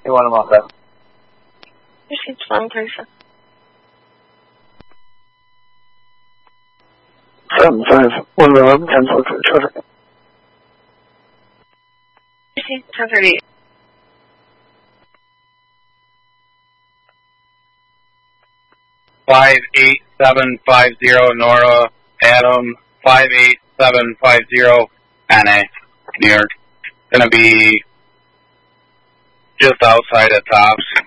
You want him off that? Received 737. 75111, 10 for traffic. Received 1038. Five 8750 Nora Adam 58750 NA New York. Gonna be just outside of Tops.